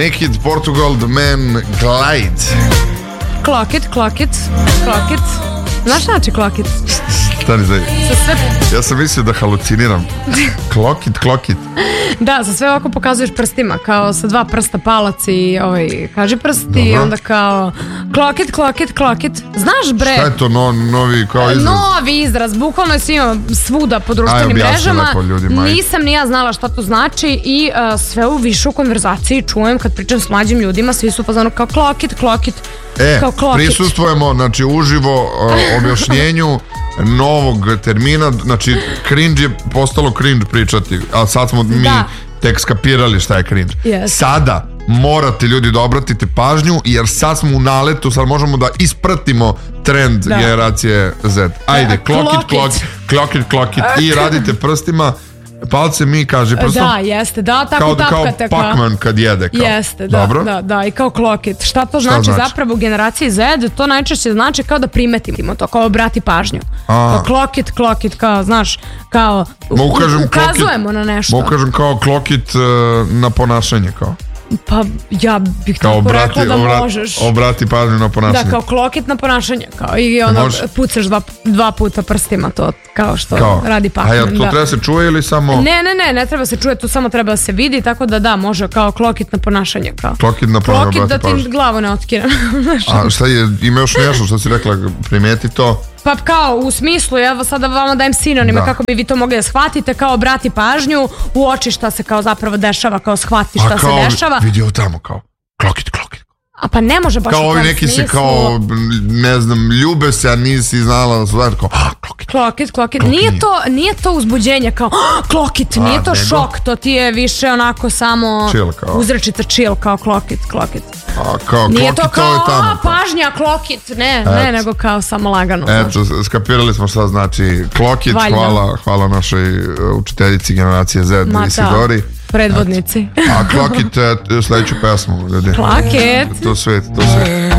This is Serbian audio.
Naked Portugal, The Man Glide. Clock it. Znaš znači clock it? Stani za... Sve... Ja sam mislio da haluciniram. Clock it. Da, sa sve ovako pokazuješ prstima, kao sa dva prsta palac i kaži prst. Dobro. I onda kao clock it. Znaš bre? Šta je to novi kao izraz? Novi izraz, bukvalno je svima svuda po društvenim mrežama. Nisam ni ja znala šta to znači i sve u višu konverzaciji čujem kad pričam s mlađim ljudima, svi su pozvano kao clock it. Prisustvujemo, znači uživo objašnjenju novog termina, znači cringe je postalo cringe pričati, a sad smo mi tek skapirali šta je cringe. Sada morate ljudi da obratite pažnju, jer sad smo u naletu, sad možemo da ispratimo trend generacije Z. Ajde, clock it i radite prstima. Palce mi kaže prstom. Da, jeste, da, tako tapkate. Kao Pac-Man kad jede. Jeste, da, i kao clock it. Šta to znači zapravo u generaciji Z? To najčešće znači kao da primetimo to, kao obrati pažnju. Clock it, kao, znaš, kao ukazujemo na nešto. Mogu kažem kao clock it na ponašanje, kao. Pa ja bih tako rekla da možeš. Obrati pažnju na ponašanje. Da, kao clock it na ponašanje, kao i ono pucaš dva puta prstima, to kao što radi Pac-Man. A ja to treba se čuje ili samo... Ne treba se čuje, to samo treba da se vidi, tako da može kao clock it na ponašanje, kao. Clock it na ponašanje, clock it da ti glavu ne otkira. A šta je, ima još nešto što si rekla, primijeti to? Pa kao u smislu, evo sada vama dajem sinonime kako bi vi to mogli da shvatite, kao obrati pažnju, uoči šta se kao zapravo dešava, kao shvati šta se dešava. Vidi ovo tamo kao, clock it. A pa ne može baš u tom smislu. Kao ovi neki se kao, ne znam, ljube se, a nisi znala da su kao, clock it. Nije to uzbuđenje kao, clock it, nije to šok, to ti je više onako samo uzrečica chill, kao clock it. Nije to kao, pažnja, clock it, ne, nego kao samo lagano. Eto, skapirali smo šta znači clock it, hvala našoj učiteljici generacije Z, Isidori. Predvodnici. A clock it, sledeću pesmu. Clock it. To svet.